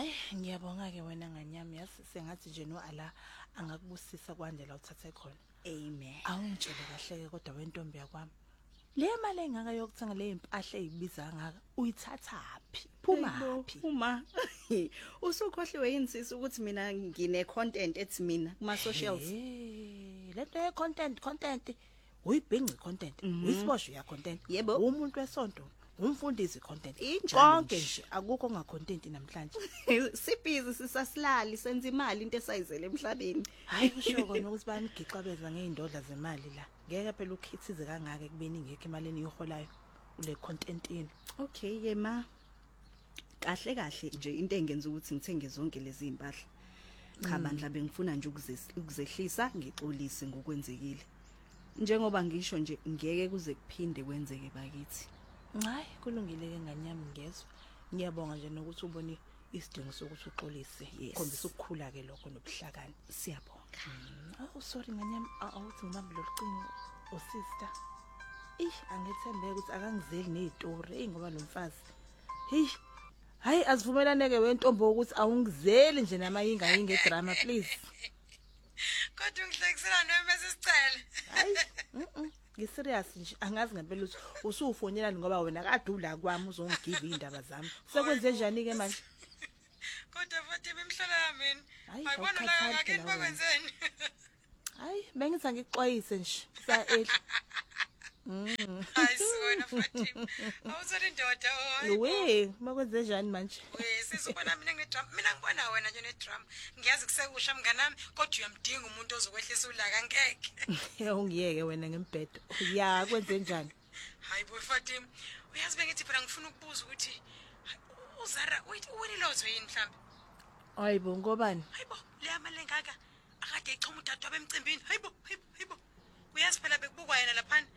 Hayi ngiyabonga ke wena nganyami yazi sengathi nje no ala angakubusisa kwanje la uthathe khona. Amen. Awungitshele kahle ke kodwa wentombi yakwami. Le mali engaka yokuthenga le impahla ezibiza ngaka uyithathaphi? Phumaphi? Uma usukhohliwe yinsisi ukuthi mina ngine content ethi mina kuma socials. Lento ye content uyibhinci content uyisiboshwe ya content Yebo. umuntu wesonto umfundisi content Injalo konke nje akukho nga content namhlanje. Sibhizi sisasilali senza imali into esayizele emhlabeni. Hayi kusho kona ukuthi bayamgixabeza ngeindodla zemali la ngeke phela ukhithize kangaka kubeni ngeke emaleni iholayo ule contentini. Okay ke ma kahle nje into engenza ukuthi ngithenge zonke lezi impahla. Cha bandla bengifuna nje ukuzehlisa ngixolise ngokwenzekile. Njengoba ngisho nje ngeke kuze kuphinde kwenzeke bakithi. Hayi kulungile ke nganyami ngezwe. Ngiyabonga nje nokuthi ubone isidingo sokuthi uxolise. Khombisa ukukhula ke lokho nobuhlakani. Siyabonga. Oh sorry nganyami awuthi ngibambe lo lucingo o sister. Angithembe ukuthi akangizeli nezitori ngoba nomfazi. Hayi asivumelaneke wentombo ukuthi awungizeli nje namayinga drama please. Kodwa ungihlekisela nomase sicela. Hayi ngiserious nje angazi ngempela ukuthi usufonela ngoba wena kade ula kwami uzongigive indaba zami. Sekwenze njani ke manje? Kodwa futhi bemhlola yami. Hayi, Ayibona la awukhathali ngake phela wena. bakwenzeni. Hayi bengithi ngixwayise nje sa ehla. Hayi sona Fatima. Awuzona indoda oh. We makwenze njani manje? We sisubona mina ngedrum. Mina ngibona wena nje nedrum. Ngiyazi kusekusha mnganami kodwa uyamdinga umuntu ozokwehlisa ulaka ngeke. Ungiyeke wena ngembhedo. Ya kwenze njani? Hayi bo Fatima. Uyazi bengithi phela ngifuna ukubuza ukuthi uZara uwinilotho yini mhlambe? Hayibo ngobani? Hayibo le mali ngaka akade ichoma uDadwa bemcimbini. Hayibo. Uyazi phela bekubukwa yena lapha.